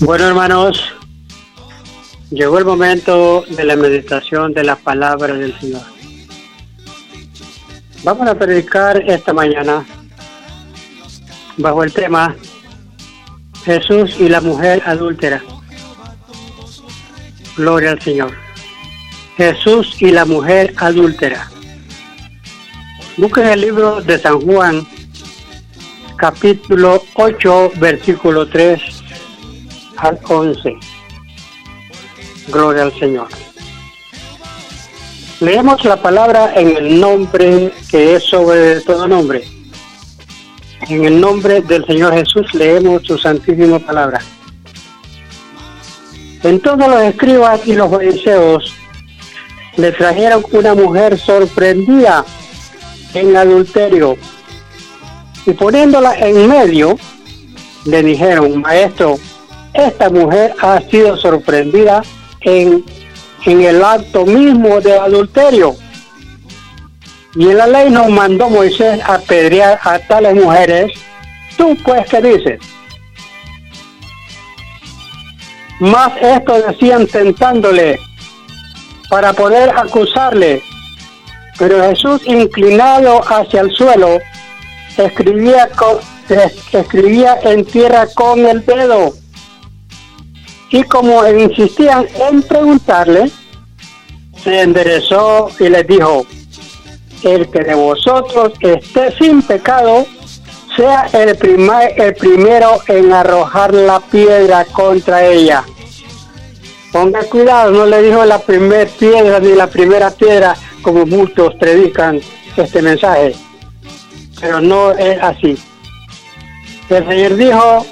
Bueno, hermanos, llegó el momento de la meditación de la palabra del Señor. Vamos a predicar esta mañana bajo el tema Jesús y la mujer adúltera. Gloria al Señor. Jesús y la mujer adúltera. Busquen el libro de San Juan, capítulo 8, versículo 3 al 11. Gloria al Señor. Leemos la palabra en el nombre que es sobre todo nombre. En el nombre del Señor Jesús leemos su santísima palabra. Entonces los escribas y los fariseos le trajeron una mujer sorprendida en adulterio y poniéndola en medio le dijeron: Maestro, esta mujer ha sido sorprendida en el acto mismo de adulterio. Y en la ley nos mandó Moisés a apedrear a tales mujeres. ¿Tú pues qué dices? Mas esto decían tentándole para poder acusarle. Pero Jesús, inclinado hacia el suelo, escribía en tierra con el dedo. Y como insistían en preguntarle, se enderezó y les dijo: el que de vosotros esté sin pecado, sea el primero en arrojar la piedra contra ella. Ponga cuidado, no le dijo la primera piedra ni la primera piedra como muchos predican este mensaje, pero no es así. El Señor dijo: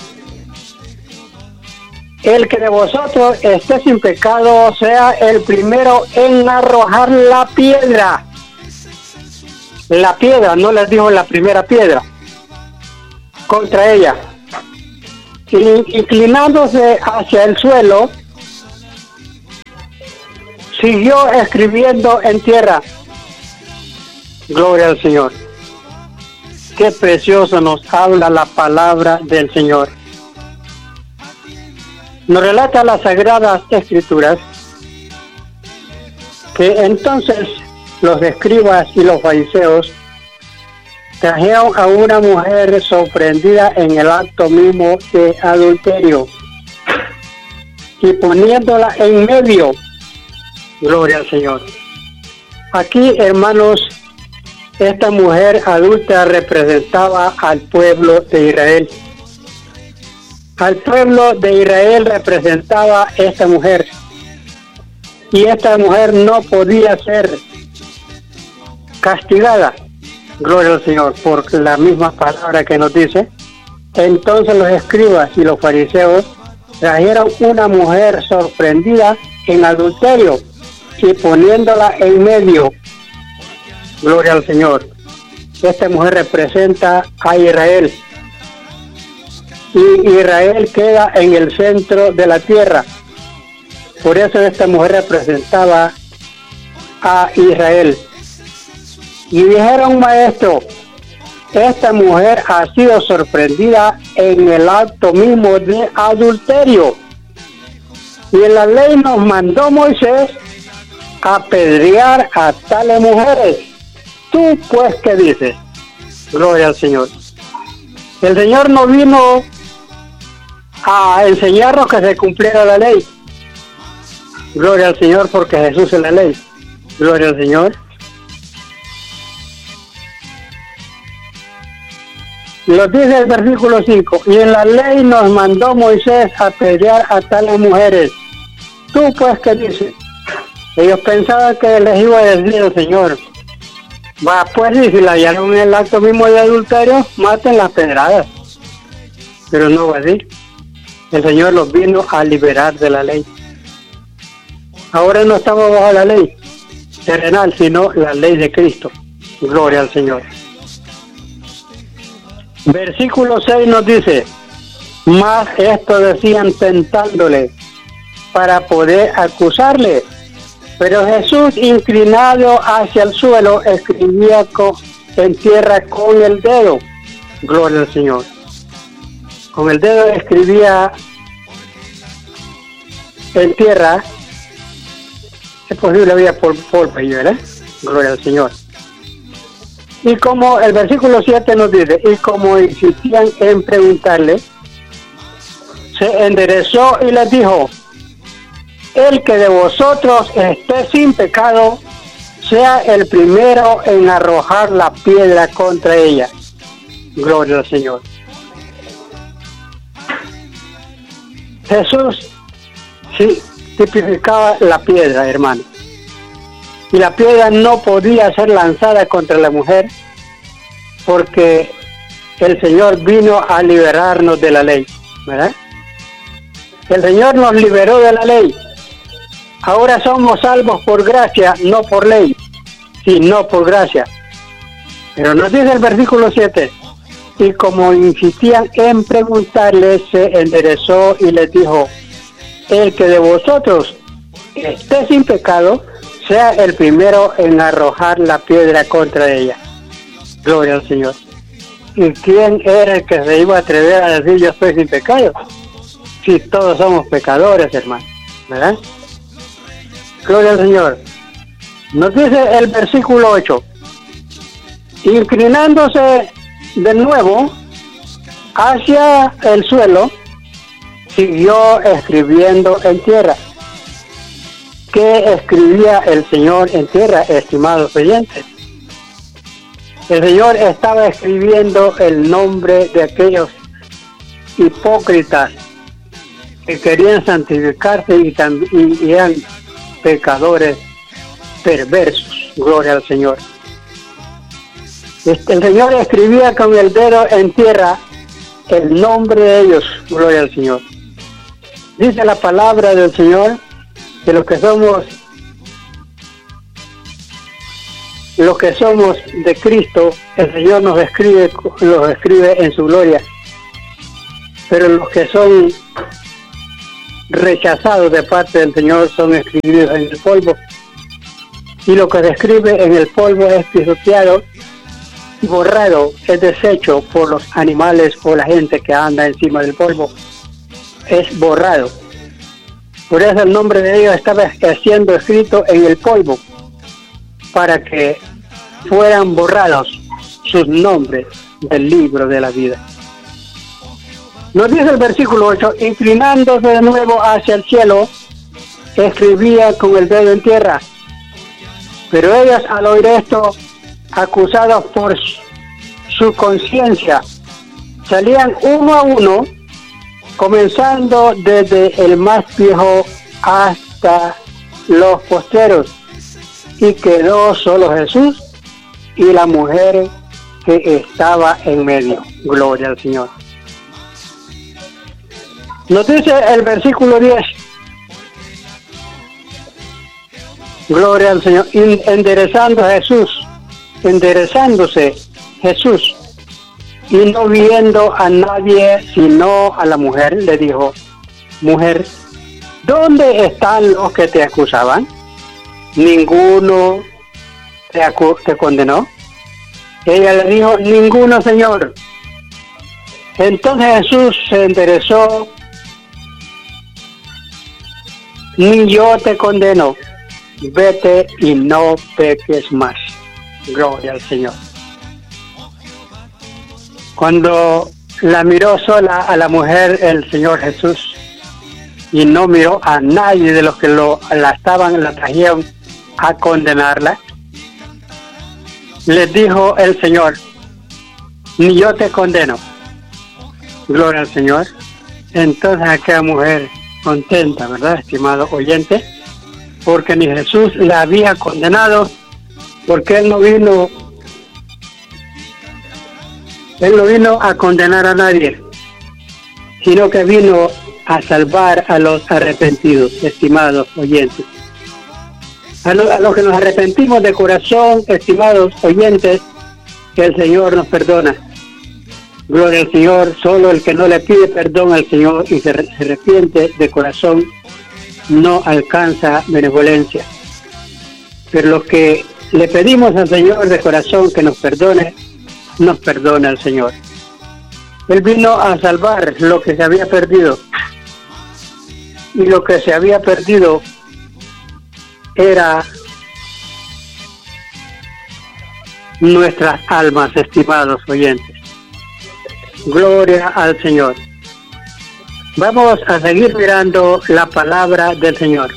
el que de vosotros esté sin pecado sea el primero en arrojar la piedra. La piedra, no les dijo la primera piedra, contra ella. Y inclinándose hacia el suelo, siguió escribiendo en tierra. Gloria al Señor. Qué precioso nos habla la palabra del Señor. Nos relata las Sagradas Escrituras que entonces los escribas y los fariseos trajeron a una mujer sorprendida en el acto mismo de adulterio y poniéndola en medio. Gloria al Señor. Aquí, hermanos, esta mujer adulta representaba al pueblo de Israel. Al pueblo de Israel representaba esta mujer. Y esta mujer no podía ser castigada. Gloria al Señor, por la misma palabra que nos dice. Entonces los escribas y los fariseos trajeron una mujer sorprendida en adulterio y poniéndola en medio. Gloria al Señor. Esta mujer representa a Israel. Y Israel queda en el centro de la tierra. Por eso esta mujer representaba a Israel. Y dijeron: Maestro, esta mujer ha sido sorprendida en el acto mismo de adulterio. Y en la ley nos mandó Moisés a apedrear a tales mujeres. ¿Tú pues qué dices? Gloria al Señor. El Señor no vino a enseñarnos que se cumpliera la ley. Gloria al Señor, porque Jesús es la ley. Gloria al Señor. Lo dice el versículo 5. Y en la ley nos mandó Moisés a apedrear a tales mujeres. ¿Tú pues qué dices? Ellos pensaban que les iba a decir el Señor: va, pues, y si la hallaron en el acto mismo de adulterio, maten las pedradas. Pero no va así. El Señor los vino a liberar de la ley. Ahora no estamos bajo la ley terrenal, sino la ley de Cristo. Gloria al Señor. Versículo 6 nos dice: mas esto decían tentándole para poder acusarle. Pero Jesús, inclinado hacia el suelo, escribía en tierra con el dedo. Gloria al Señor. Con el dedo escribía en tierra, es posible había polvo ahí, ¿verdad? Gloria al Señor. Y como el versículo 7 nos dice, y como insistían en preguntarle, se enderezó y les dijo: el que de vosotros esté sin pecado, sea el primero en arrojar la piedra contra ella. Gloria al Señor. Jesús sí tipificaba la piedra, hermano. Y la piedra no podía ser lanzada contra la mujer, porque el Señor vino a liberarnos de la ley, ¿verdad? El Señor nos liberó de la ley. Ahora somos salvos por gracia, no por ley, sino por gracia. Pero nos dice el versículo 7, y como insistían en preguntarle, se enderezó y les dijo: el que de vosotros esté sin pecado, sea el primero en arrojar la piedra contra ella. Gloria al Señor. ¿Y quién era el que se iba a atrever a decir yo estoy sin pecado? Si todos somos pecadores, hermano, ¿verdad? Gloria al Señor. Nos dice el versículo 8, inclinándose de nuevo hacia el suelo, siguió escribiendo en tierra. ¿Qué escribía el Señor en tierra, estimados oyentes? El Señor estaba escribiendo el nombre de aquellos hipócritas que querían santificarse y eran pecadores perversos. Gloria al Señor. El Señor escribía con el dedo en tierra el nombre de ellos. Gloria al Señor. Dice la palabra del Señor que los que somos de Cristo, el Señor los escribe en su gloria. Pero los que son rechazados de parte del Señor son escribidos en el polvo. Y lo que se escribe en el polvo es pisoteado, borrado, es deshecho por los animales o la gente que anda encima del polvo. Es borrado. Por eso el nombre de ellos estaba siendo escrito en el polvo, para que fueran borrados sus nombres del libro de la vida. Nos dice el versículo 8, inclinándose de nuevo hacia el cielo, escribía con el dedo en tierra. Pero ellos, al oír esto, acusados por su conciencia, salían uno a uno, comenzando desde el más viejo hasta los posteros, y quedó solo Jesús y la mujer que estaba en medio. Gloria al Señor. Nos dice el versículo 10. Gloria al Señor. Enderezándose Jesús, y no viendo a nadie sino a la mujer, le dijo: mujer, ¿dónde están los que te acusaban? ¿Ninguno te condenó? Ella le dijo: ninguno, Señor. Entonces Jesús se enderezó: ni yo te condeno, vete y no peques más. Gloria al Señor. Cuando la miró sola a la mujer el Señor Jesús, y no miró a nadie de los que la trajeron a condenarla, les dijo el Señor: ni yo te condeno. Gloria al Señor. Entonces aquella mujer contenta, ¿verdad, estimado oyente? Porque ni Jesús la había condenado, porque Él no vino a condenar a nadie, sino que vino a salvar a los arrepentidos, estimados oyentes. A los que nos arrepentimos de corazón, estimados oyentes, que el Señor nos perdona. Gloria al Señor. Solo el que no le pide perdón al Señor y se arrepiente de corazón no alcanza benevolencia. Pero los que le pedimos al Señor de corazón que nos perdone, nos perdona el Señor. Él vino a salvar lo que se había perdido. y lo que se había perdido era nuestras almas, estimados oyentes. Gloria al Señor. Vamos a seguir mirando la palabra del Señor.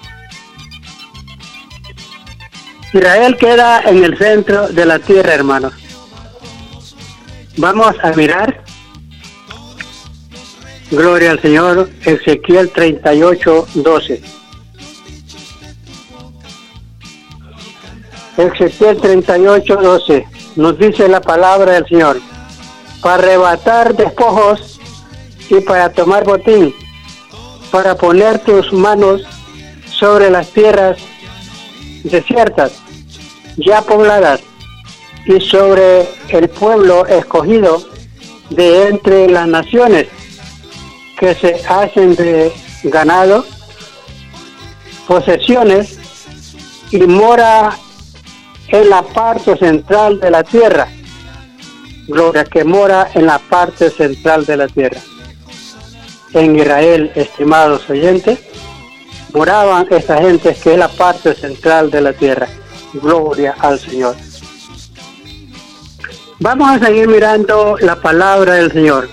Israel queda en el centro de la tierra, hermanos. Vamos a mirar. Gloria al Señor. Ezequiel 38:12. Ezequiel 38:12. Nos dice la palabra del Señor: para arrebatar despojos y para tomar botín, para poner tus manos sobre las tierras desiertas, ya pobladas, y sobre el pueblo escogido de entre las naciones que se hacen de ganado, posesiones, y mora en la parte central de la tierra. Gloria, que mora en la parte central de la tierra. En Israel, estimados oyentes, moraban esta gente que es la parte central de la tierra. Gloria al Señor. Vamos a seguir mirando la palabra del Señor.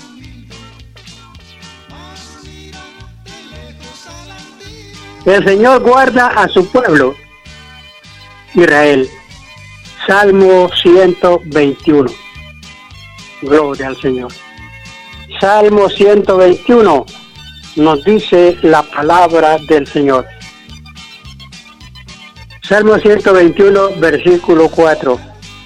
El Señor guarda a su pueblo, Israel. Salmo 121. Gloria al Señor. Salmo 121 nos dice la palabra del Señor. Salmo 121, versículo 4.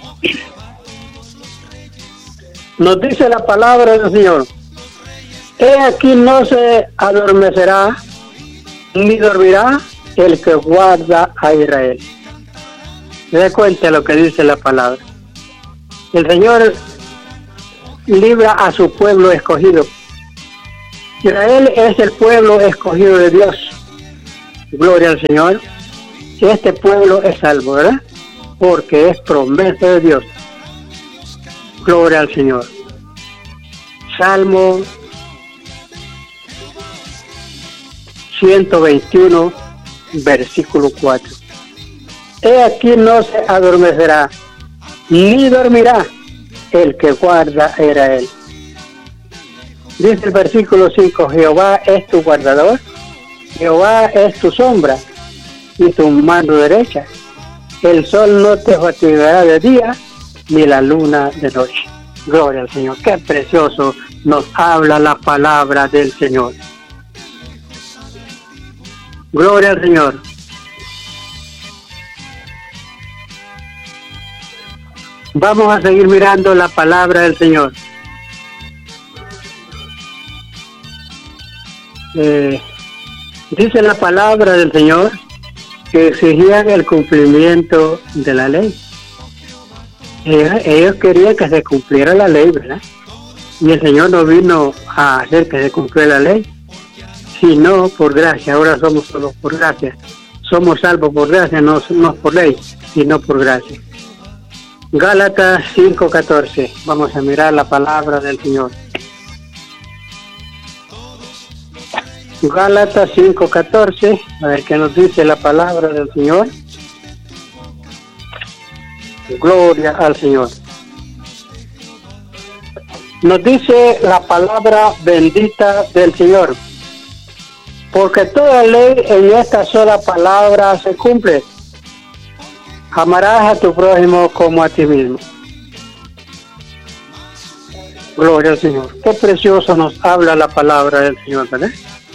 Nos dice la palabra del Señor: he aquí no se adormecerá ni dormirá el que guarda a Israel. Se da cuenta lo que dice la palabra. El Señor libra a su pueblo escogido. Israel es el pueblo escogido de Dios. Gloria al Señor. Este pueblo es salvo, ¿verdad? Porque es promesa de Dios. Gloria al Señor. Salmo 121, versículo 4. He aquí no se adormecerá, ni dormirá el que guarda a Israel. Dice el versículo 5, Jehová es tu guardador, Jehová es tu sombra y tu mano derecha. El sol no te fatigará de día, ni la luna de noche. Gloria al Señor. Qué precioso nos habla la palabra del Señor. Gloria al Señor. Vamos a seguir mirando la palabra del Señor. Dice la palabra del Señor que exigían el cumplimiento de la ley. Ellos querían que se cumpliera la ley, ¿verdad? Y el Señor no vino a hacer que se cumpliera la ley, sino por gracia. Ahora somos solo por gracia. Somos salvos por gracia, no por ley, sino por gracia. Gálatas 5:14. Vamos a mirar la palabra del Señor. Gálatas 5:14. A ver qué nos dice la palabra del Señor. Gloria al Señor. Nos dice la palabra bendita del Señor: porque toda ley en esta sola palabra se cumple. Amarás a tu prójimo como a ti mismo. Gloria al Señor. Qué precioso nos habla la palabra del Señor, ¿verdad?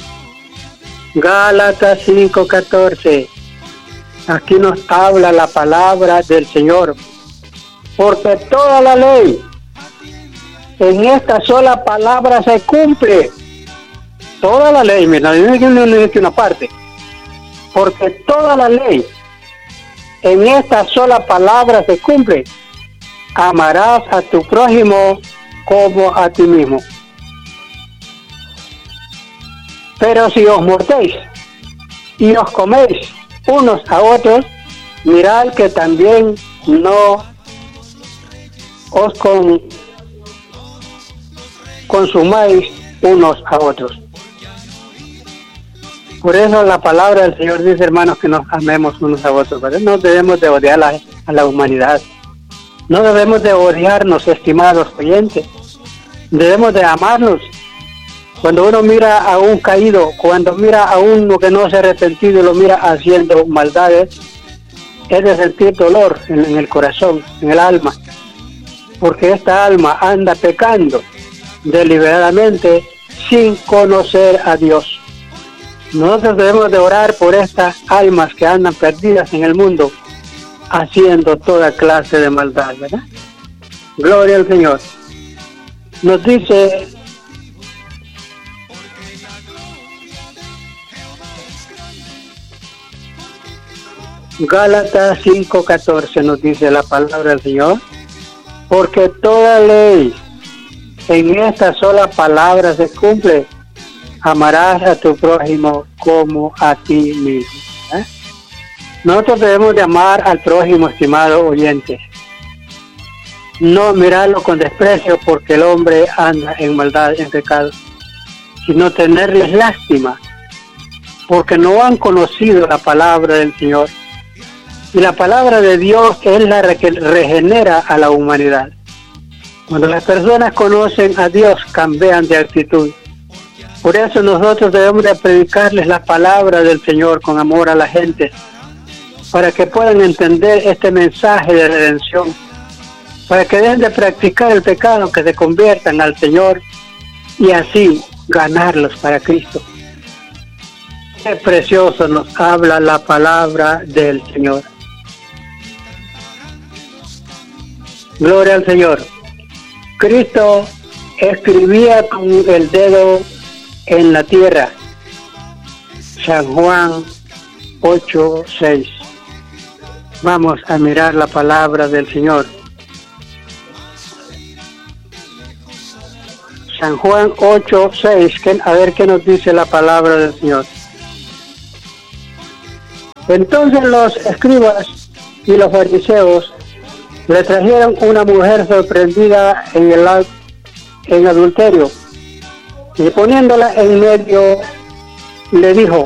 Gálatas 5:14. Aquí nos habla la palabra del Señor. Porque toda la ley en esta sola palabra se cumple. Toda la ley, mira, no es una parte. Porque toda la ley en esta sola palabra se cumple. Amarás a tu prójimo como a ti mismo. Pero si os mordéis y os coméis unos a otros, mirad que también no os consumáis unos a otros. Por eso la palabra del Señor dice, hermanos, que nos amemos unos a otros, ¿verdad? No debemos de odiar a la humanidad. No debemos de odiarnos, estimados oyentes. Debemos de amarnos. Cuando uno mira a un caído, cuando mira a uno que no se ha arrepentido y lo mira haciendo maldades, es de sentir dolor en el corazón, en el alma. Porque esta alma anda pecando deliberadamente sin conocer a Dios. Nosotros debemos de orar por estas almas que andan perdidas en el mundo, haciendo toda clase de maldad, ¿verdad? Gloria al Señor. Nos dice Gálatas 5:14, nos dice la palabra del Señor, porque toda ley en esta sola palabra se cumple: amarás a tu prójimo como a ti mismo. Nosotros debemos de amar al prójimo, estimado oyente. No mirarlo con desprecio porque el hombre anda en maldad, en pecado, sino tenerles lástima porque no han conocido la palabra del Señor. Y la palabra de Dios es la que regenera a la humanidad. Cuando las personas conocen a Dios, cambian de actitud. Por eso nosotros debemos de predicarles la palabra del Señor con amor a la gente, para que puedan entender este mensaje de redención, para que dejen de practicar el pecado, que se conviertan al Señor y así ganarlos para Cristo. Qué precioso nos habla la palabra del Señor. Gloria al Señor. Cristo escribía con el dedo en la tierra. San Juan 8:6. Vamos a mirar la palabra del Señor. San Juan 8:6, a ver qué nos dice la palabra del Señor. Entonces los escribas y los fariseos le trajeron una mujer sorprendida en adulterio, y poniéndola en medio le dijo: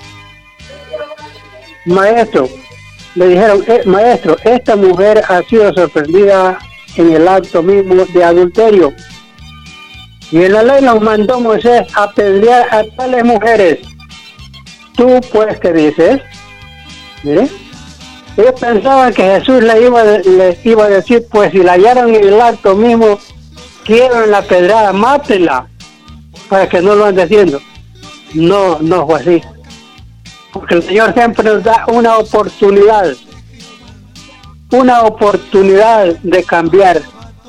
Maestro, le dijeron, maestro, esta mujer ha sido sorprendida en el acto mismo de adulterio, y en la ley nos mandó Moisés apedrear a tales mujeres. ¿Tú pues qué dices? Mire, ellos pensaban que Jesús les iba a decir, pues si la hallaron en el acto mismo, quieren la pedrada, mátenla, para que no lo anden haciendo. No fue así. Porque el Señor siempre nos da una oportunidad de cambiar,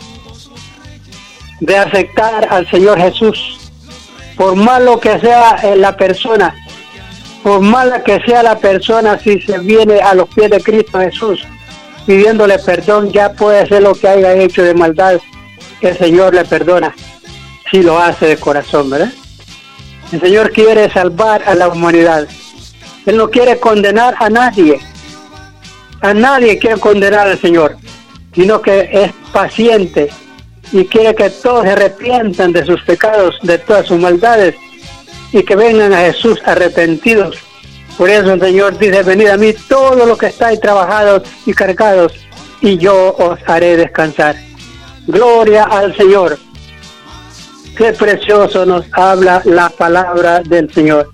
de aceptar al Señor Jesús. Por malo que sea la persona, por mala que sea la persona, si se viene a los pies de Cristo Jesús pidiéndole perdón, ya puede ser lo que haya hecho de maldad, el Señor le perdona si lo hace de corazón, ¿verdad? El Señor quiere salvar a la humanidad. Él no quiere condenar a nadie. A nadie quiere condenar al Señor, sino que es paciente y quiere que todos se arrepientan de sus pecados, de todas sus maldades, y que vengan a Jesús arrepentidos. Por eso el Señor dice: venid a mí todos los que estáis trabajados y cargados, y yo os haré descansar. Gloria al Señor. Qué precioso nos habla la palabra del Señor.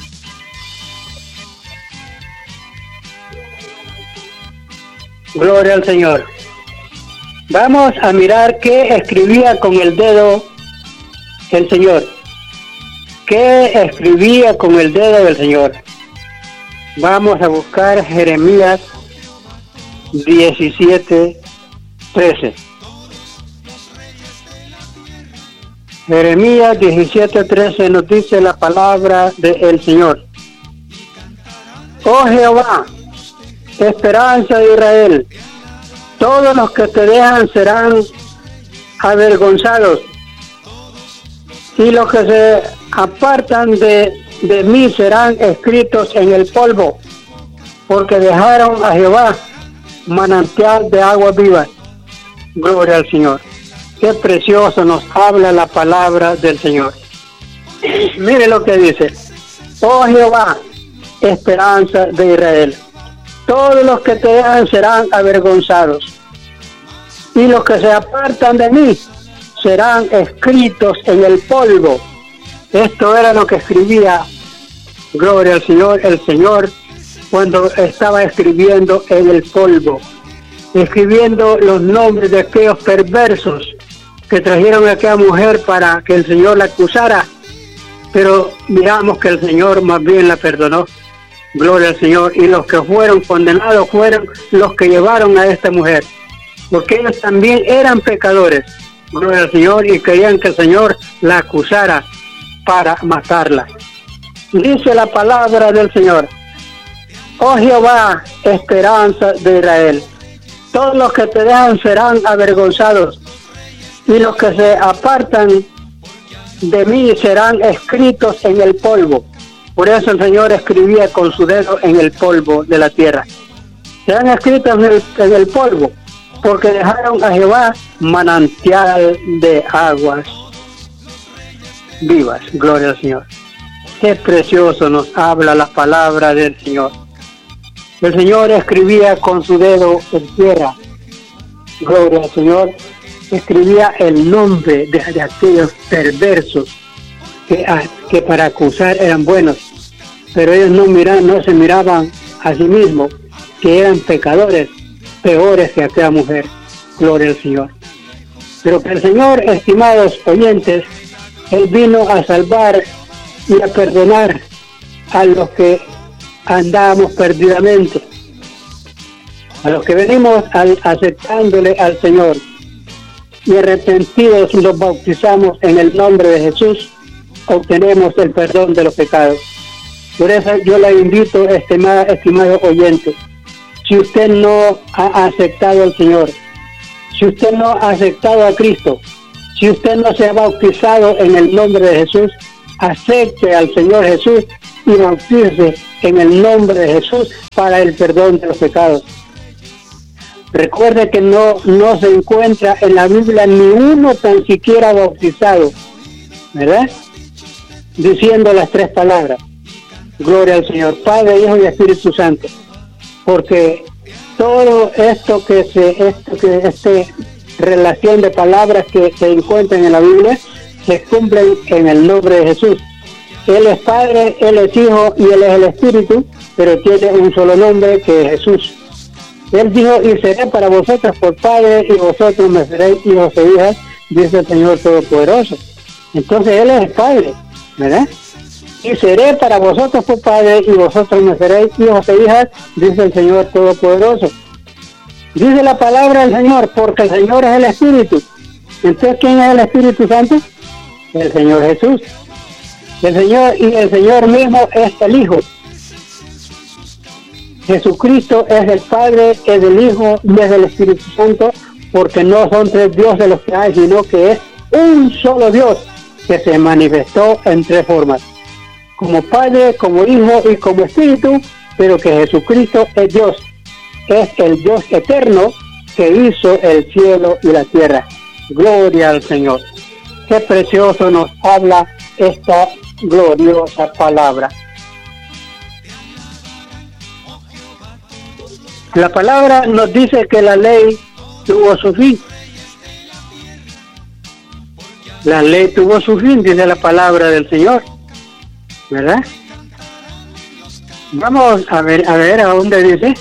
Gloria al Señor. Vamos a mirar qué escribía con el dedo el Señor. ¿Qué escribía con el dedo del Señor? Vamos a buscar Jeremías 17:13. Jeremías 17:13 nos dice la palabra del Señor. Oh Jehová, esperanza de Israel, todos los que te dejan serán avergonzados, y los que se apartan de mí serán escritos en el polvo, porque dejaron a Jehová, manantial de aguas vivas. Gloria al Señor. Qué precioso nos habla la palabra del Señor. Mire lo que dice. Oh Jehová, esperanza de Israel. Todos los que te dejan serán avergonzados, y los que se apartan de mí serán escritos en el polvo. Esto era lo que escribía, gloria al Señor, el Señor, cuando estaba escribiendo en el polvo, escribiendo los nombres de aquellos perversos que trajeron a aquella mujer para que el Señor la acusara, pero miramos que el Señor más bien la perdonó, gloria al Señor, y los que fueron condenados fueron los que llevaron a esta mujer, porque ellos también eran pecadores, gloria al Señor, y querían que el Señor la acusara para matarla. Dice la palabra del Señor: oh Jehová, esperanza de Israel, todos los que te dejan serán avergonzados, y los que se apartan de mí serán escritos en el polvo. Por eso el Señor escribía con su dedo en el polvo de la tierra. Serán escritos en el polvo, porque dejaron a Jehová manantial de aguas vivas. Gloria al Señor. Qué precioso nos habla la palabra del Señor. El Señor escribía con su dedo en tierra. Gloria al Señor. Escribía el nombre de aquellos perversos que para acusar eran buenos, pero ellos no se miraban a sí mismos, que eran pecadores, peores que aquella mujer. Gloria al Señor. Pero que el Señor, estimados oyentes, Él vino a salvar y a perdonar a los que andábamos perdidamente, a los que venimos aceptándole al Señor y arrepentidos los bautizamos en el nombre de Jesús, obtenemos el perdón de los pecados. Por eso yo la invito, estimado oyente, si usted no ha aceptado al Señor, si usted no ha aceptado a Cristo, si usted no se ha bautizado en el nombre de Jesús, acepte al Señor Jesús y bautícese en el nombre de Jesús para el perdón de los pecados. Recuerde que no se encuentra en la Biblia ni uno tan siquiera bautizado, ¿verdad? Diciendo las tres palabras: gloria al Señor, Padre, Hijo y Espíritu Santo. Porque todo esto relación de palabras que se encuentran en la Biblia se cumplen en el nombre de Jesús. Él es Padre, Él es Hijo y Él es el Espíritu, pero tiene un solo nombre, que es Jesús. Él dijo: y seré para vosotros por Padre, y vosotros me seréis hijos e hijas, dice el Señor Todopoderoso. Entonces Él es el Padre, ¿verdad? Y seré para vosotros por Padre, y vosotros me seréis hijos e hijas, dice el Señor Todopoderoso. Dice la palabra del Señor, porque el Señor es el Espíritu. Entonces, ¿quién es el Espíritu Santo? El Señor Jesús. El Señor mismo es el Hijo. Jesucristo es el Padre, es el Hijo y es el Espíritu Santo, porque no son tres dioses los que hay, sino que es un solo Dios que se manifestó en tres formas: como Padre, como Hijo y como Espíritu, pero que Jesucristo es Dios. Es el Dios eterno que hizo el cielo y la tierra. Gloria al Señor. Qué precioso nos habla esta gloriosa palabra. La palabra nos dice que la ley tuvo su fin. La ley tuvo su fin, dice la palabra del Señor, ¿verdad? Vamos a ver a dónde dice.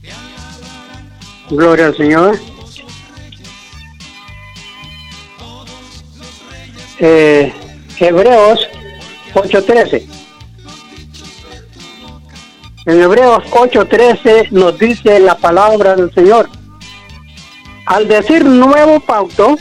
Gloria al Señor. Hebreos 8:13. En Hebreos 8:13 nos dice la palabra del Señor: al decir nuevo pacto,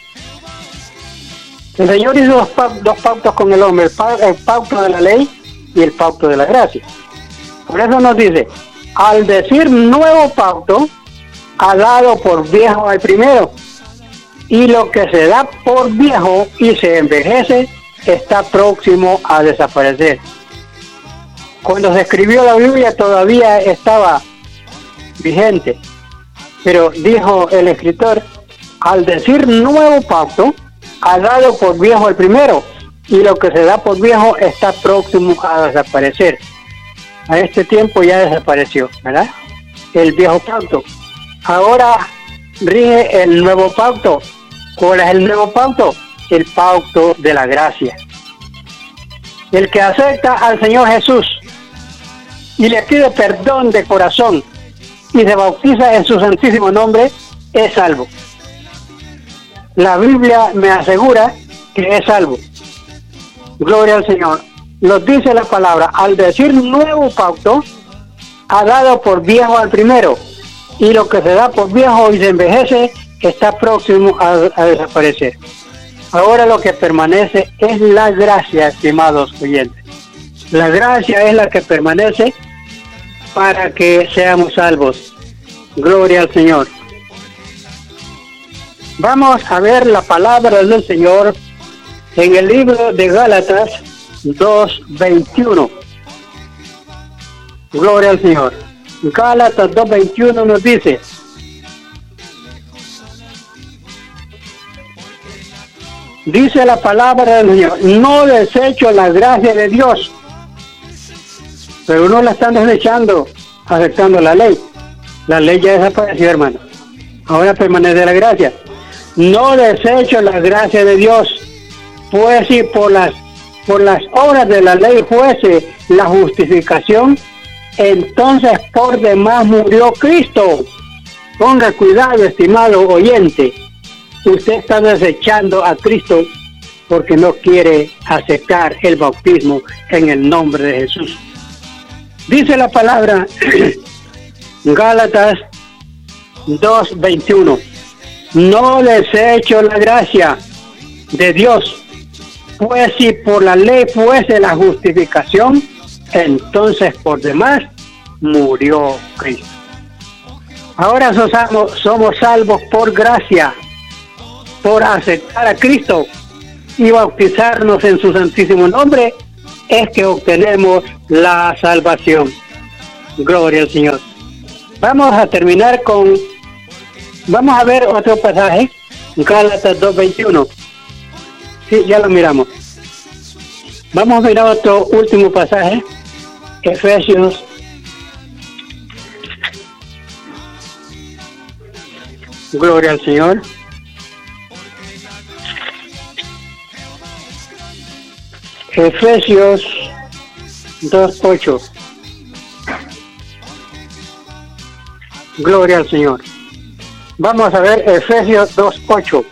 el Señor hizo dos pactos con el hombre, el pacto de la ley y el pacto de la gracia. Por eso nos dice: al decir nuevo pacto, ha dado por viejo al primero, y lo que se da por viejo y se envejece está próximo a desaparecer. Cuando se escribió la Biblia todavía estaba vigente, pero dijo el escritor: al decir nuevo pacto, ha dado por viejo el primero, y lo que se da por viejo está próximo a desaparecer. A este tiempo ya desapareció, ¿verdad? El viejo pacto. Ahora rige el nuevo pacto. ¿Cuál es el nuevo pacto? El pacto de la gracia. El que acepta al Señor Jesús y le pide perdón de corazón y se bautiza en su santísimo nombre, es salvo. La Biblia me asegura que es salvo. Gloria al Señor. Nos dice la palabra, al decir nuevo pacto, ha dado por viejo al primero, y lo que se da por viejo y se envejece está próximo a desaparecer. Ahora lo que permanece es la gracia, estimados oyentes. La gracia es la que permanece para que seamos salvos. Gloria al Señor. Vamos a ver la palabra del Señor en el libro de Gálatas 2:21. Gloria al Señor. Gálatas 2:21 nos dice: dice la palabra del Señor, no desecho la gracia de Dios, pero no la están desechando, aceptando la ley. La ley ya desapareció, hermano. Ahora permanece la gracia. No desecho la gracia de Dios, pues si por las obras de la ley fuese la justificación, entonces por demás murió Cristo. Ponga cuidado, estimado oyente. Usted está desechando a Cristo porque no quiere aceptar el bautismo en el nombre de Jesús. Dice la palabra Gálatas 2:21. No desecho la gracia de Dios, pues si por la ley fuese la justificación, entonces por demás murió Cristo. Ahora somos salvos por gracia, por aceptar a Cristo y bautizarnos en su santísimo nombre, es que obtenemos la salvación. Gloria al Señor. Vamos a ver otro pasaje, Gálatas 2:21. Sí, ya lo miramos. Vamos a mirar otro último pasaje, Efesios 2:8. Gloria al Señor. Efesios 2:8. Gloria al Señor. Vamos a ver Efesios 2:8.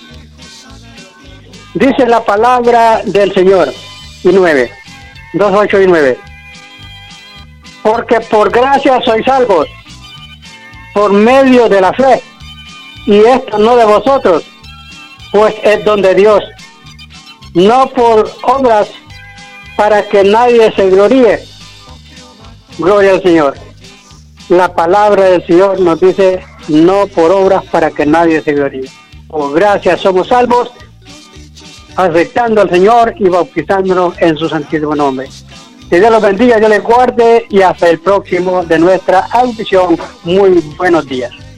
Dice la palabra del Señor, 2:8 y 9. Porque por gracia sois salvos, por medio de la fe, y esto no de vosotros, pues es don de Dios, no por obras, para que nadie se gloríe. Gloria al Señor. La palabra del Señor nos dice, no por obras para que nadie se gloríe. Por gracia somos salvos, aceptando al Señor y bautizándonos en su santísimo nombre. Que Dios los bendiga, Dios les guarde y hasta el próximo de nuestra audición. Muy buenos días.